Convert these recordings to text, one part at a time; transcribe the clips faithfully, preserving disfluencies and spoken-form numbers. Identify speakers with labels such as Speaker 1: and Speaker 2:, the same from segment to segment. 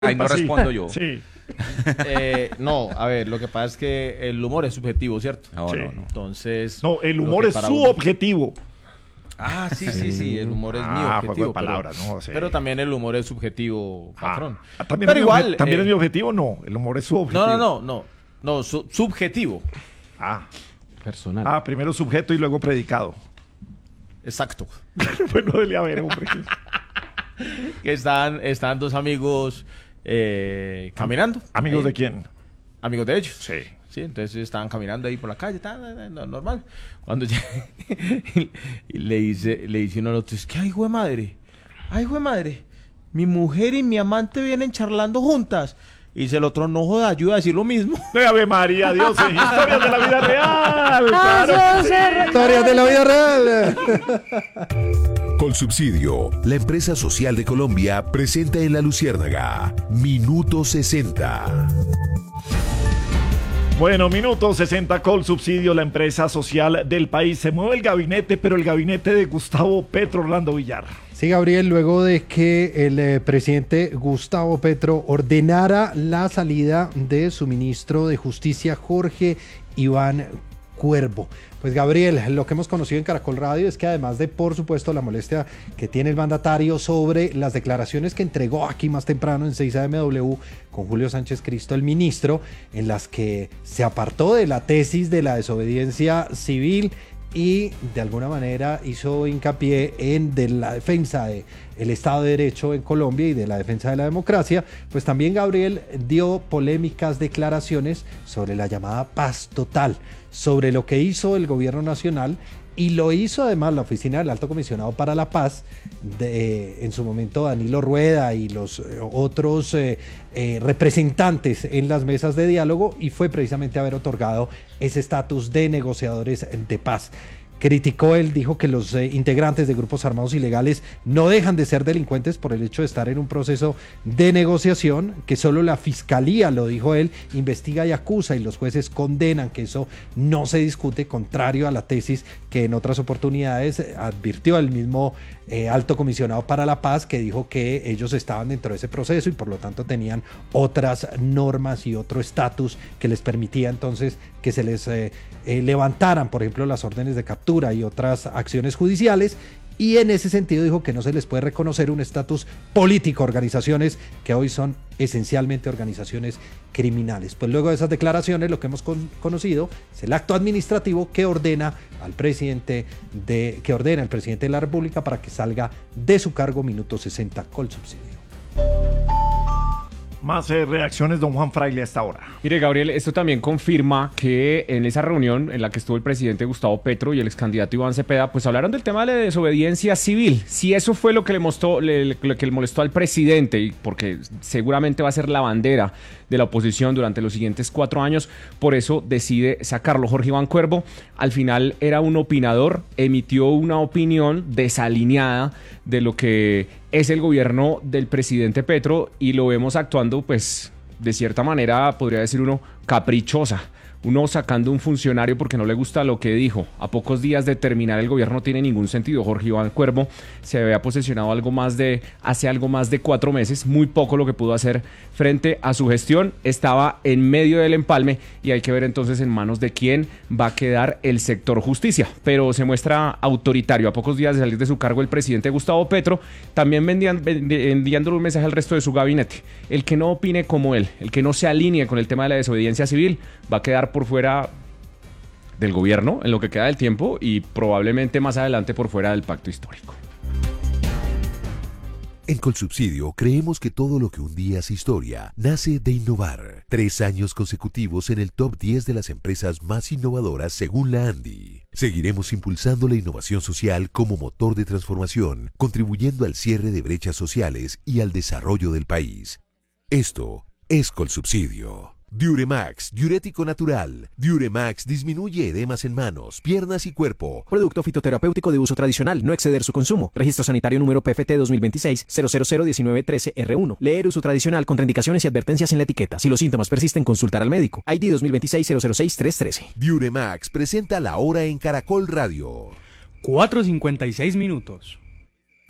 Speaker 1: Ahí no
Speaker 2: Sí,
Speaker 1: respondo yo.
Speaker 2: Sí.
Speaker 3: Eh, no, a ver, lo que pasa es que el humor es subjetivo, ¿cierto?
Speaker 1: No,
Speaker 2: Sí.
Speaker 1: no, no.
Speaker 3: Entonces.
Speaker 2: No, el
Speaker 3: lo
Speaker 2: humor
Speaker 3: que
Speaker 2: es
Speaker 3: para
Speaker 2: su
Speaker 3: uno-
Speaker 2: objetivo.
Speaker 3: Ah, sí, sí, sí, el humor es mi
Speaker 2: Ah, juego de
Speaker 3: objetivo.
Speaker 2: palabras,
Speaker 3: pero,
Speaker 2: no, sí.
Speaker 3: pero también el humor es subjetivo, patrón.
Speaker 2: Ah, ¿también
Speaker 3: pero
Speaker 2: es mi obje-
Speaker 3: igual.
Speaker 2: ¿También
Speaker 3: eh,
Speaker 2: es mi objetivo? No, el humor es su objetivo.
Speaker 3: No, no, no, no. No, su- subjetivo.
Speaker 2: Ah,
Speaker 4: Personal.
Speaker 2: ah, primero sujeto y luego predicado.
Speaker 3: Exacto.
Speaker 2: Bueno, dele a ver, hombre.
Speaker 3: Que están, están dos amigos eh, caminando.
Speaker 2: ¿Amigos
Speaker 3: Ahí.
Speaker 2: de quién?
Speaker 3: Amigos de ellos.
Speaker 2: Sí.
Speaker 3: Sí, entonces estaban caminando ahí por la calle, ta, ta, ta, no- normal. Cuando ya, y le dice, le dice uno al otro, es que ay, hijo de madre, ay, hijo de madre, mi mujer y mi amante vienen charlando juntas. Y dice el otro, no joda, ayuda a decir lo mismo.
Speaker 2: Ave María, Dios, en historias de la vida real. Claro que sí.
Speaker 4: Historias de la vida real.
Speaker 5: Colsubsidio, la empresa social de Colombia, presenta en La Luciérnaga Minuto sesenta.
Speaker 2: Bueno, minuto sesenta, Colsubsidio, la empresa social del país. Se mueve el gabinete, pero el gabinete de Gustavo Petro, Orlando Villar.
Speaker 4: Sí, Gabriel, luego de que el eh, presidente Gustavo Petro ordenara la salida de su ministro de Justicia, Jorge Iván Cuervo. Pues Gabriel, lo que hemos conocido en Caracol Radio es que además de, por supuesto, la molestia que tiene el mandatario sobre las declaraciones que entregó aquí más temprano en seis A M W con Julio Sánchez Cristo, el ministro, en las que se apartó de la tesis de la desobediencia civil y de alguna manera hizo hincapié en de la defensa de el Estado de Derecho en Colombia y de la defensa de la democracia, pues también Gabriel dio polémicas declaraciones sobre la llamada paz total, sobre lo que hizo el gobierno nacional y lo hizo además la oficina del Alto Comisionado para la Paz, de, en su momento Danilo Rueda y los eh, otros eh, eh, representantes en las mesas de diálogo, y fue precisamente haber otorgado ese estatus de negociadores de paz. Criticó él, dijo que los eh, integrantes de grupos armados ilegales no dejan de ser delincuentes por el hecho de estar en un proceso de negociación, que solo la fiscalía, lo dijo él, investiga y acusa y los jueces condenan, que eso no se discute, contrario a la tesis que en otras oportunidades advirtió el mismo eh, alto comisionado para la paz, que dijo que ellos estaban dentro de ese proceso y por lo tanto tenían otras normas y otro estatus que les permitía entonces que se les eh, eh, levantaran, por ejemplo, las órdenes de captura y otras acciones judiciales, y en ese sentido dijo que no se les puede reconocer un estatus político a organizaciones que hoy son esencialmente organizaciones criminales. Pues luego de esas declaraciones, lo que hemos con- conocido es el acto administrativo que ordena al presidente de, que ordena al presidente de la República para que salga de su cargo. Minuto sesenta, Colsubsidio.
Speaker 2: Más eh, reacciones, don Juan Fraile, hasta ahora.
Speaker 6: Mire, Gabriel, esto también confirma que en esa reunión en la que estuvo el presidente Gustavo Petro y el ex candidato Iván Cepeda, pues hablaron del tema de la desobediencia civil. Si eso fue lo que le, mostró, le, le- lo que le molestó al presidente, y porque seguramente va a ser la bandera de la oposición durante los siguientes cuatro años, por eso decide sacarlo. Jorge Iván Cuervo, al final era un opinador, emitió una opinión desalineada de lo que es el gobierno del presidente Petro, y lo vemos actuando, pues, de cierta manera, podría decir uno, caprichosa. Uno sacando un funcionario porque no le gusta lo que dijo. A pocos días de terminar el gobierno no tiene ningún sentido. Jorge Iván Cuervo se había posesionado algo más de, hace algo más de cuatro meses, muy poco lo que pudo hacer frente a su gestión. Estaba en medio del empalme y hay que ver entonces en manos de quién va a quedar el sector justicia. Pero se muestra autoritario. A pocos días de salir de su cargo el presidente Gustavo Petro, también enviando, enviándole un mensaje al resto de su gabinete. El que no opine como él, el que no se alinee con el tema de la desobediencia civil, va a quedar por fuera del gobierno en lo que queda del tiempo y probablemente más adelante por fuera del pacto histórico.
Speaker 5: En Colsubsidio creemos que todo lo que un día es historia nace de innovar. Tres años consecutivos en el top diez de las empresas más innovadoras según la ANDI. Seguiremos impulsando la innovación social como motor de transformación, contribuyendo al cierre de brechas sociales y al desarrollo del país. Esto es Colsubsidio. Diuremax, diurético natural. Diuremax disminuye edemas en manos, piernas y cuerpo.
Speaker 7: Producto fitoterapéutico de uso tradicional, no exceder su consumo. Registro sanitario número P F T dos mil veintiséis cero cero cero diecinueve trece R uno. Leer uso tradicional, contraindicaciones y advertencias en la etiqueta. Si los síntomas persisten, consultar al médico. I D dos mil veintiséis cero cero seis tres trece.
Speaker 5: Diuremax presenta la hora en Caracol Radio.
Speaker 8: cuatro cincuenta y seis minutos.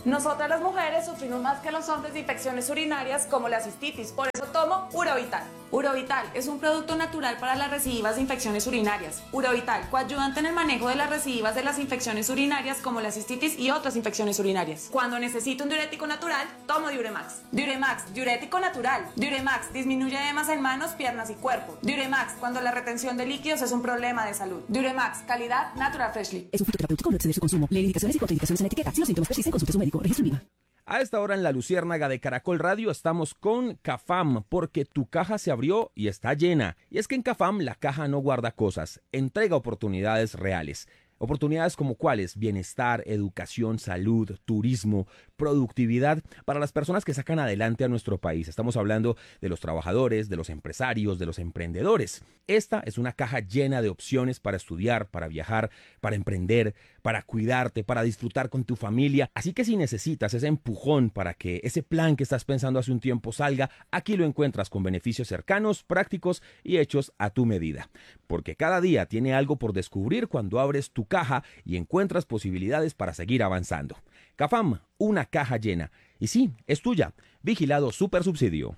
Speaker 1: Nosotras las mujeres sufrimos más que los hombres de infecciones urinarias como la cistitis, por eso tomo Urovital. Urovital es un producto natural para las recidivas de infecciones urinarias. Urovital, coayudante en el manejo de las recidivas de las infecciones urinarias como la cistitis y otras infecciones urinarias. Cuando necesito un diurético natural, tomo Diuremax. Diuremax, diurético natural. Diuremax disminuye edemas en manos, piernas y cuerpo. Diuremax, cuando la retención de líquidos es un problema de salud. Diuremax, calidad Natural Freshly.
Speaker 8: Es un fitoterapéutico, no exceder su consumo. Lee indicaciones y contraindicaciones en la etiqueta. Si los síntomas persisten, consulte a su médico. Registro IVA.
Speaker 9: A esta hora en La Luciérnaga de Caracol Radio estamos con Cafam, porque tu caja se abrió y está llena. Y es que en Cafam la caja no guarda cosas, entrega oportunidades reales. Oportunidades como cuáles: bienestar, educación, salud, turismo, productividad para las personas que sacan adelante a nuestro país. Estamos hablando de los trabajadores, de los empresarios, de los emprendedores. Esta es una caja llena de opciones para estudiar, para viajar, para emprender, para cuidarte, para disfrutar con tu familia. Así que si necesitas ese empujón para que ese plan que estás pensando hace un tiempo salga, aquí lo encuentras con beneficios cercanos, prácticos y hechos a tu medida. Porque cada día tiene algo por descubrir cuando abres tu caja y encuentras posibilidades para seguir avanzando. Cafam, una caja llena. Y sí, es tuya. Vigilado Supersubsidio.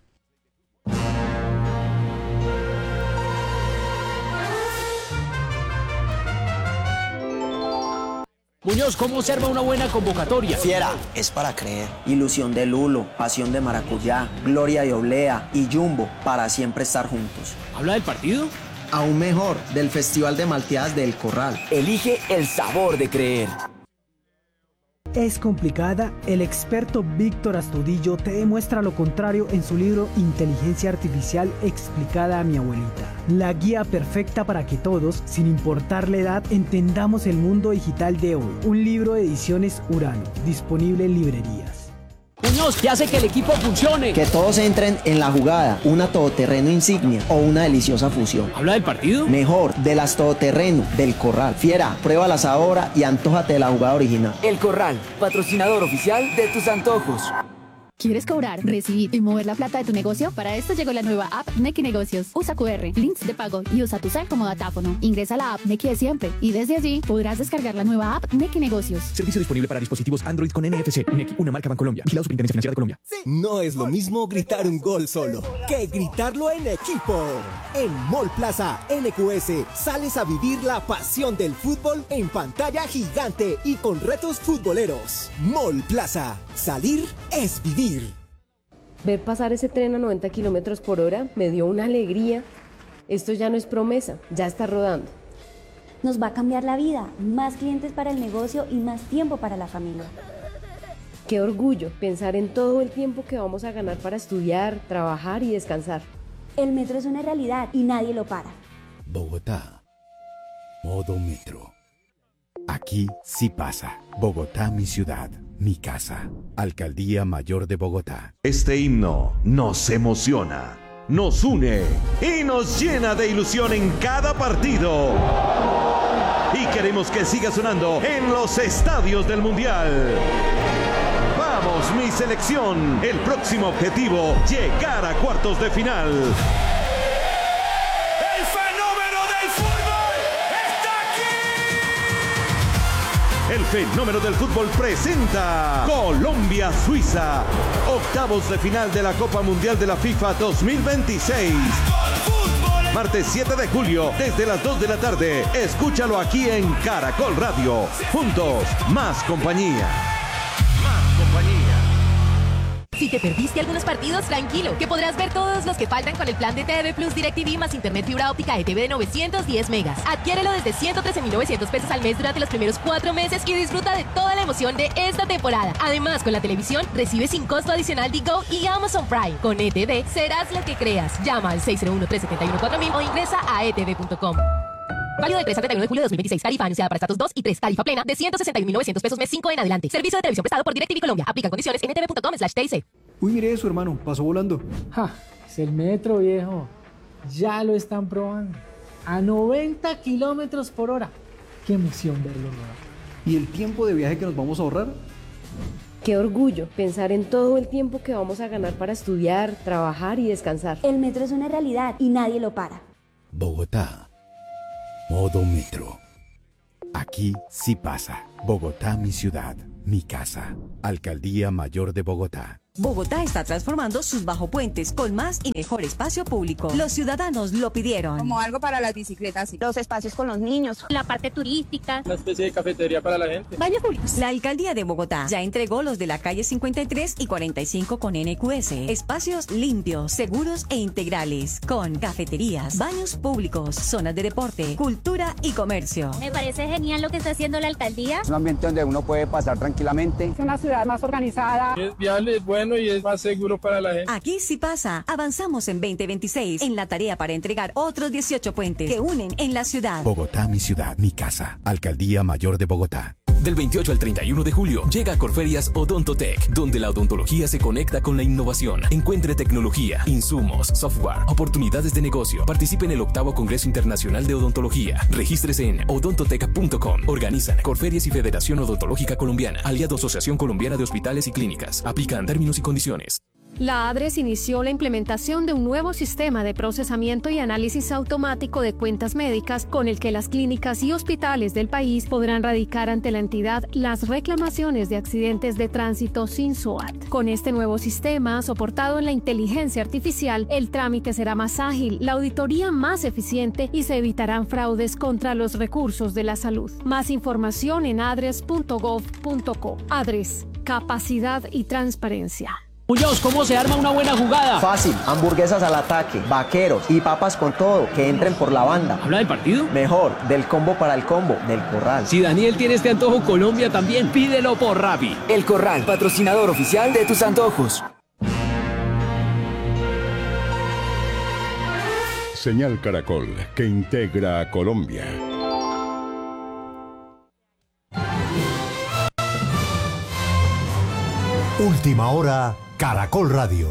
Speaker 10: Muñoz, ¿cómo se arma una buena convocatoria?
Speaker 11: Fiera, es para creer. Ilusión de Lulo, pasión de maracuyá, gloria de oblea y jumbo para siempre estar juntos.
Speaker 10: ¿Habla del partido?
Speaker 11: Aún mejor, del Festival de Malteadas del Corral.
Speaker 10: Elige el sabor de creer.
Speaker 12: Es complicada. El experto Víctor Astudillo te demuestra lo contrario en su libro Inteligencia Artificial explicada a mi abuelita. La guía perfecta para que todos, sin importar la edad, entendamos el mundo digital de hoy. Un libro de ediciones Urano, disponible en librerías.
Speaker 10: Muñoz, ¿qué hace que el equipo funcione?
Speaker 11: Que todos entren en la jugada, una todoterreno insignia o una deliciosa fusión.
Speaker 10: ¿Habla del partido?
Speaker 11: Mejor, de las todoterreno del Corral. Fiera, pruébalas ahora y antójate de la jugada original.
Speaker 13: El Corral, patrocinador oficial de tus antojos.
Speaker 14: ¿Quieres cobrar, recibir y mover la plata de tu negocio? Para esto llegó la nueva app Nequi Negocios. Usa cu erre, links de pago y usa tu cel como datáfono. Ingresa a la app Nequi de siempre y desde allí podrás descargar la nueva app Nequi Negocios.
Speaker 7: Servicio disponible para dispositivos Android con N F C. Nequi, una marca Bancolombia. Vigilado Superintendencia Financiera de Colombia.
Speaker 15: No es lo mismo gritar un gol solo que gritarlo en equipo. En Mall Plaza N Q S sales a vivir la pasión del fútbol en pantalla gigante y con retos futboleros. Mall Plaza. Salir es vivir.
Speaker 16: Ver pasar ese tren a noventa kilómetros por hora me dio una alegría. Esto ya no es promesa, ya está rodando.
Speaker 17: Nos va a cambiar la vida, más clientes para el negocio y más tiempo para la familia.
Speaker 16: Qué orgullo pensar en todo el tiempo que vamos a ganar para estudiar, trabajar y descansar.
Speaker 17: El metro es una realidad y nadie lo para.
Speaker 18: Bogotá. Modo metro. Aquí sí pasa. Bogotá, mi ciudad, mi casa. Alcaldía Mayor de Bogotá.
Speaker 19: Este himno nos emociona, nos une y nos llena de ilusión en cada partido. Y queremos que siga sonando en los estadios del Mundial. Vamos, mi selección. El próximo objetivo, llegar a cuartos de final. El fenómeno del fútbol presenta Colombia-Suiza, octavos de final de la Copa Mundial de la FIFA dos mil veintiséis. Martes siete de julio, desde las dos de la tarde. Escúchalo aquí en Caracol Radio. Juntos, más compañía. Más compañía.
Speaker 20: Si te perdiste algunos partidos, tranquilo, que podrás ver todos los que faltan con el plan de T V Plus DirecTV más internet fibra óptica E T V de novecientos diez megas. Adquiérelo desde ciento trece mil novecientos pesos al mes durante los primeros cuatro meses y disfruta de toda la emoción de esta temporada. Además, con la televisión, recibe sin costo adicional Digo y Amazon Prime. Con E T V, serás lo que creas. Llama al seis cero uno, tres siete uno, cuatro mil o ingresa a e t v punto com. Válido del tres al treinta y uno de julio de dos mil veintiséis. Tarifa anunciada para estratos dos y tres. Tarifa plena de ciento sesenta y un mil novecientos pesos mes cinco en adelante. Servicio de televisión prestado por DirecTV Colombia. Aplican condiciones en e t v punto com slash t c.
Speaker 21: Uy, mire eso, hermano. Pasó volando.
Speaker 22: Ja, es el metro, viejo. Ya lo están probando. A noventa kilómetros por hora. Qué emoción verlo rodar.
Speaker 21: ¿Y el tiempo de viaje que nos vamos a ahorrar?
Speaker 16: Qué orgullo pensar en todo el tiempo que vamos a ganar para estudiar, trabajar y descansar.
Speaker 17: El metro es una realidad y nadie lo para.
Speaker 18: Bogotá. Modo metro. Aquí sí pasa. Bogotá, mi ciudad, mi casa. Alcaldía Mayor de Bogotá.
Speaker 3: Bogotá está transformando sus bajopuentes con más y mejor espacio público. Los ciudadanos lo pidieron.
Speaker 4: Como algo para las bicicletas, los espacios con los niños,
Speaker 23: la parte turística,
Speaker 24: una especie de cafetería para la gente.
Speaker 3: Baños públicos. La Alcaldía de Bogotá ya entregó los de la calle cincuenta y tres y cuarenta y cinco con N Q S. Espacios limpios, seguros e integrales, con cafeterías, baños públicos, zonas de deporte, cultura y comercio.
Speaker 23: Me parece genial lo que está haciendo la alcaldía.
Speaker 25: Es un ambiente donde uno puede pasar tranquilamente.
Speaker 4: Es una ciudad más organizada.
Speaker 24: Es viable, es bueno y es más seguro para la gente.
Speaker 3: Aquí sí pasa. Avanzamos en veinte veintiséis en la tarea para entregar otros dieciocho puentes que unen en la ciudad.
Speaker 18: Bogotá, mi ciudad, mi casa. Alcaldía Mayor de Bogotá.
Speaker 26: Del veintiocho al treinta y uno de julio llega a Corferias Odontotech, donde la odontología se conecta con la innovación. Encuentre tecnología, insumos, software, oportunidades de negocio. Participe en el octavo Congreso Internacional de Odontología. Regístrese en odontotech punto com. Organizan Corferias y Federación Odontológica Colombiana. Aliado Asociación Colombiana de Hospitales y Clínicas. Aplican términos y condiciones.
Speaker 27: La ADRES inició la implementación de un nuevo sistema de procesamiento y análisis automático de cuentas médicas con el que las clínicas y hospitales del país podrán radicar ante la entidad las reclamaciones de accidentes de tránsito sin S O A T. Con este nuevo sistema, soportado en la inteligencia artificial, el trámite será más ágil, la auditoría más eficiente y se evitarán fraudes contra los recursos de la salud. Más información en adres punto gov punto co. ADRES, capacidad y transparencia.
Speaker 10: Muñoz, ¿cómo se arma una buena jugada?
Speaker 11: Fácil, hamburguesas al ataque, vaqueros y papas con todo, que entren por la banda.
Speaker 10: ¿Habla del partido?
Speaker 11: Mejor, del combo para el combo, del Corral.
Speaker 10: Si Daniel tiene este antojo, Colombia también. Pídelo por Rappi.
Speaker 13: El Corral, patrocinador oficial de tus antojos.
Speaker 28: Señal Caracol, que integra a Colombia.
Speaker 29: Última hora, Caracol Radio.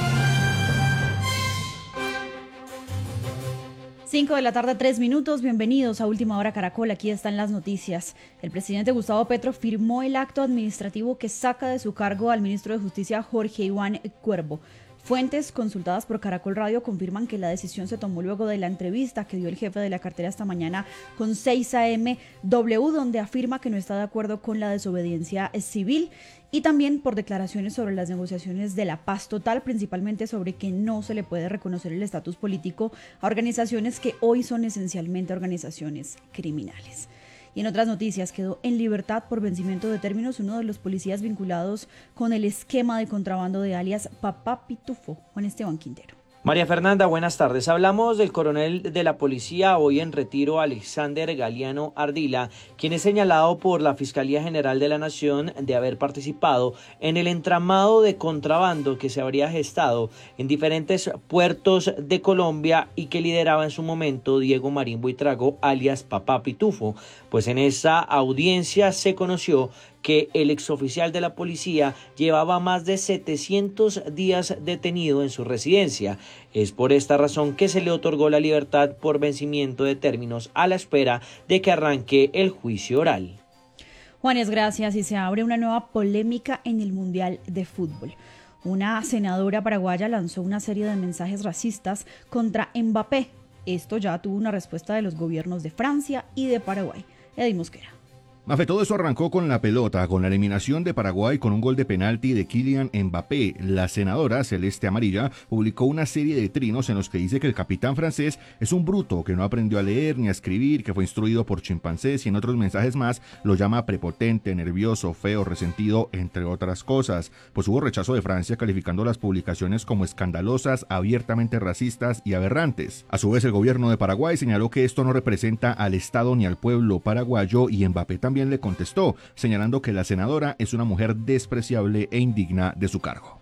Speaker 30: cinco de la tarde, tres minutos. Bienvenidos a Última Hora Caracol. Aquí están las noticias. El presidente Gustavo Petro firmó el acto administrativo que saca de su cargo al ministro de Justicia Jorge Iván Cuervo. Fuentes consultadas por Caracol Radio confirman que la decisión se tomó luego de la entrevista que dio el jefe de la cartera esta mañana con seis A M W, donde afirma que no está de acuerdo con la desobediencia civil, y también por declaraciones sobre las negociaciones de la paz total, principalmente sobre que no se le puede reconocer el estatus político a organizaciones que hoy son esencialmente organizaciones criminales. Y en otras noticias, quedó en libertad por vencimiento de términos uno de los policías vinculados con el esquema de contrabando de alias Papá Pitufo, Juan Esteban Quintero.
Speaker 31: María Fernanda, buenas tardes. Hablamos del coronel de la policía hoy en retiro, Alexander Galeano Ardila, quien es señalado por la Fiscalía General de la Nación de haber participado en el entramado de contrabando que se habría gestado en diferentes puertos de Colombia y que lideraba en su momento Diego Marín Buitrago, alias Papá Pitufo. Pues en esa audiencia se conoció que el exoficial de la policía llevaba más de setecientos días detenido en su residencia. Es por esta razón que se le otorgó la libertad por vencimiento de términos a la espera de que arranque el juicio oral.
Speaker 30: Juanes, gracias. Y se abre una nueva polémica en el Mundial de Fútbol. Una senadora paraguaya lanzó una serie de mensajes racistas contra Mbappé. Esto ya tuvo una respuesta de los gobiernos de Francia y de Paraguay. Eddy Mosquera.
Speaker 32: Mafe, todo eso arrancó con la pelota, con la eliminación de Paraguay con un gol de penalti de Kylian Mbappé. La senadora celeste amarilla publicó una serie de trinos en los que dice que el capitán francés es un bruto, que no aprendió a leer ni a escribir, que fue instruido por chimpancés, y en otros mensajes más lo llama prepotente, nervioso, feo, resentido, entre otras cosas. Pues hubo rechazo de Francia calificando las publicaciones como escandalosas, abiertamente racistas y aberrantes. A su vez, el gobierno de Paraguay señaló que esto no representa al Estado ni al pueblo paraguayo, y Mbappé también También le contestó, señalando que la senadora es una mujer despreciable e indigna de su cargo.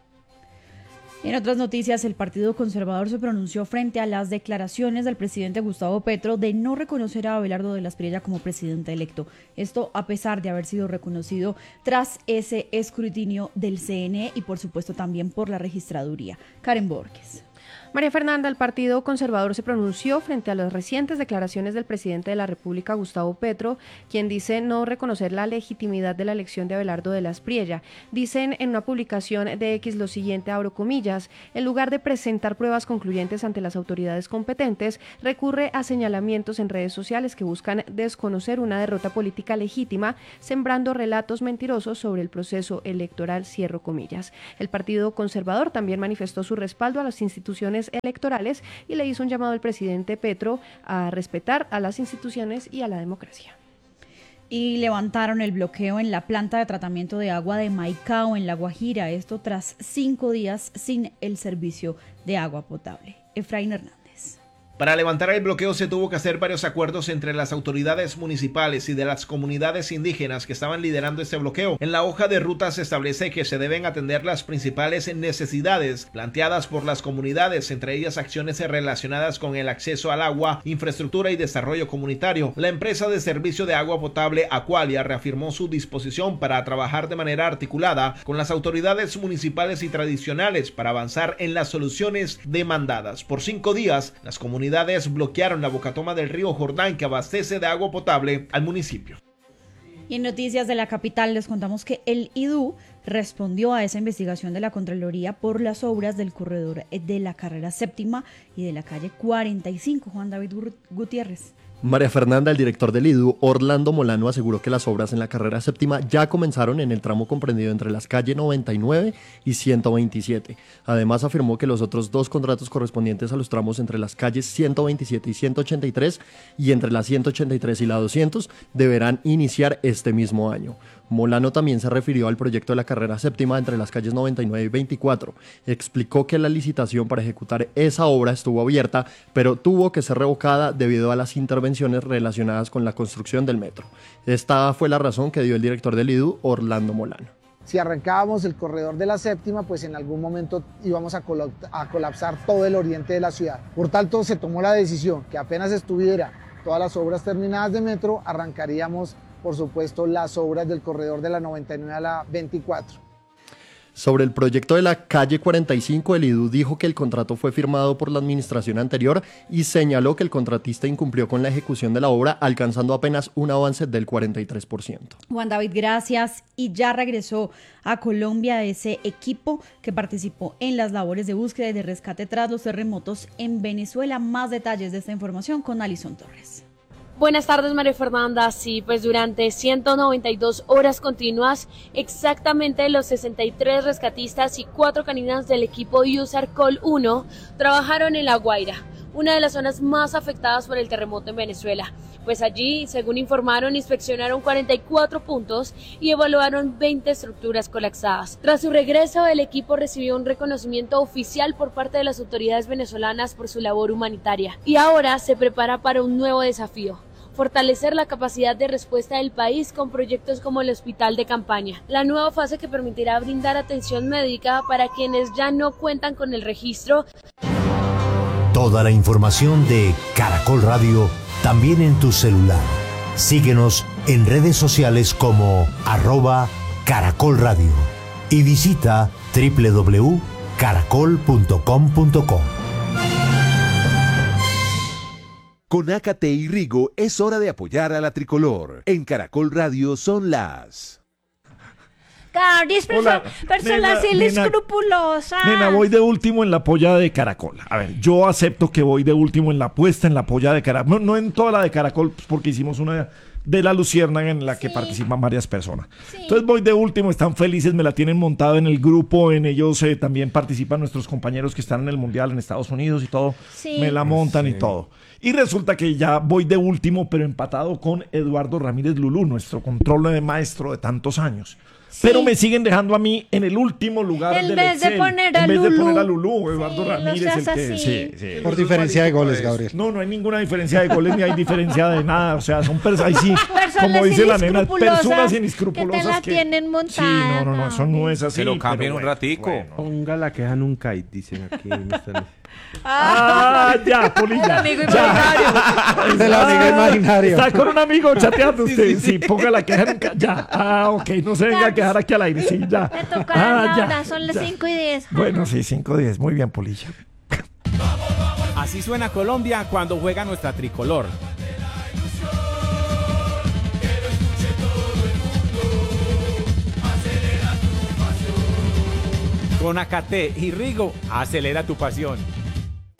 Speaker 30: En otras noticias, el Partido Conservador se pronunció frente a las declaraciones del presidente Gustavo Petro de no reconocer a Abelardo de la Espriella como presidente electo. Esto a pesar de haber sido reconocido tras ese escrutinio del C N E y por supuesto también por la registraduría. Karen Borges.
Speaker 1: María Fernanda, el Partido Conservador se pronunció frente a las recientes declaraciones del presidente de la República, Gustavo Petro, quien dice no reconocer la legitimidad de la elección de Abelardo de la Espriella. Dicen en una publicación de X lo siguiente, abro comillas: en lugar de presentar pruebas concluyentes ante las autoridades competentes, recurre a señalamientos en redes sociales que buscan desconocer una derrota política legítima, sembrando relatos mentirosos sobre el proceso electoral, cierro comillas. El Partido Conservador también manifestó su respaldo a las instituciones electorales y le hizo un llamado al presidente Petro a respetar a las instituciones y a la democracia.
Speaker 30: Y levantaron el bloqueo en la planta de tratamiento de agua de Maicao, en La Guajira, esto tras cinco días sin el servicio de agua potable. Efraín Hernández.
Speaker 2: Para levantar el bloqueo se tuvo que hacer varios acuerdos entre las autoridades municipales y de las comunidades indígenas que estaban liderando este bloqueo. En la hoja de ruta se establece que se deben atender las principales necesidades planteadas por las comunidades, entre ellas acciones relacionadas con el acceso al agua, infraestructura y desarrollo comunitario. La empresa de servicio de agua potable Aqualia reafirmó su disposición para trabajar de manera articulada con las autoridades municipales y tradicionales para avanzar en las soluciones demandadas. Por cinco días, las comunidades bloquearon la bocatoma del río Jordán que abastece de agua potable al municipio.
Speaker 30: Y en noticias de la capital les contamos que el I D U respondió a esa investigación de la Contraloría por las obras del corredor de la carrera séptima y de la calle cuarenta y cinco. Juan David Gutiérrez.
Speaker 5: María Fernanda, el director del I D U, Orlando Molano, aseguró que las obras en la carrera séptima ya comenzaron en el tramo comprendido entre las calles noventa y nueve y ciento veintisiete. Además, afirmó que los otros dos contratos correspondientes a los tramos entre las calles ciento veintisiete y ciento ochenta y tres y entre la ciento ochenta y tres y la doscientos deberán iniciar este mismo año. Molano también se refirió al proyecto de la carrera séptima entre las calles noventa y nueve y veinticuatro. Explicó que la licitación para ejecutar esa obra estuvo abierta, pero tuvo que ser revocada debido a las intervenciones relacionadas con la construcción del metro. Esta fue la razón que dio el director del I D U, Orlando Molano.
Speaker 6: Si arrancábamos el corredor de la séptima, pues en algún momento íbamos a, col- a colapsar todo el oriente de la ciudad. Por tanto, se tomó la decisión que apenas estuviera todas las obras terminadas de metro, arrancaríamos por supuesto las obras del corredor de la noventa y nueve a la veinticuatro.
Speaker 5: Sobre el proyecto de la calle cuarenta y cinco, el I D U dijo que el contrato fue firmado por la administración anterior y señaló que el contratista incumplió con la ejecución de la obra, alcanzando apenas un avance del cuarenta y tres por ciento.
Speaker 30: Juan David, gracias. Y ya regresó a Colombia ese equipo que participó en las labores de búsqueda y de rescate tras los terremotos en Venezuela. Más detalles de esta información con Alison Torres.
Speaker 7: Buenas tardes, María Fernanda. Sí, pues durante ciento noventa y dos horas continuas, exactamente los sesenta y tres rescatistas y cuatro caninas del equipo U S A R Col uno trabajaron en La Guaira, una de las zonas más afectadas por el terremoto en Venezuela. Pues allí, según informaron, inspeccionaron cuarenta y cuatro puntos y evaluaron veinte estructuras colapsadas. Tras su regreso, el equipo recibió un reconocimiento oficial por parte de las autoridades venezolanas por su labor humanitaria y ahora se prepara para un nuevo desafío: fortalecer la capacidad de respuesta del país con proyectos como el hospital de campaña, la nueva fase que permitirá brindar atención médica para quienes ya no cuentan con el registro.
Speaker 29: Toda la información de Caracol Radio también en tu celular. Síguenos en redes sociales como arroba Caracol Radio y visita doble u doble u doble u punto caracol punto com punto co.
Speaker 8: Con Ácate y Rigo es hora de apoyar a la tricolor. En Caracol Radio son las...
Speaker 9: Gaudis,
Speaker 12: Hola,
Speaker 9: personas
Speaker 12: nena, nena,
Speaker 9: inescrupulosas.
Speaker 12: Nena, voy de último en la polla de Caracol. A ver, yo acepto que voy de último en la apuesta en la polla de Caracol. No, no en toda la de Caracol, pues, porque hicimos una de la Luciérnaga en la que sí participan varias personas. Sí. Entonces voy de último, están felices, me la tienen montada en el grupo, en ellos eh, también participan nuestros compañeros que están en el Mundial en Estados Unidos y todo. Sí. Me la montan sí. y todo. Y resulta que ya voy de último, pero empatado con Eduardo Ramírez Lulú, nuestro control de maestro de tantos años. Sí. Pero me siguen dejando a mí en el último lugar
Speaker 9: en
Speaker 12: del
Speaker 9: vez
Speaker 12: Excel.
Speaker 9: De poner a
Speaker 12: en vez
Speaker 9: Lulú.
Speaker 12: de poner a Lulú, Eduardo
Speaker 9: sí,
Speaker 12: Ramírez. El que, sí, sí,
Speaker 21: Por diferencia de goles, Gabriel.
Speaker 12: No, no hay ninguna diferencia de goles ni hay diferencia de nada. O sea, son personas, ahí sí, como dice la nena, personas inescrupulosas.
Speaker 9: Que te la
Speaker 12: que,
Speaker 9: tienen montada.
Speaker 12: Sí, no, no, no, eso no es así.
Speaker 14: Se lo cambian un ratico.
Speaker 12: Bueno.
Speaker 14: Ponga la queja en un kite, dicen aquí.
Speaker 12: Ah, ya, Polilla.
Speaker 9: Amigo imaginario.
Speaker 12: Del amigo imaginario. Está con un amigo chateando usted. Sí, sí, sí, ponga la queja en un kite. Ya. Ah, ok, no se venga a quejar aquí al aire. Sí, ya.
Speaker 9: Me toca
Speaker 12: ah,
Speaker 9: la hora, son las cinco y diez.
Speaker 12: Bueno, sí, cinco y diez. Muy bien, Polilla.
Speaker 3: Así suena Colombia cuando juega nuestra tricolor. Con Acate y Rigo, acelera tu pasión.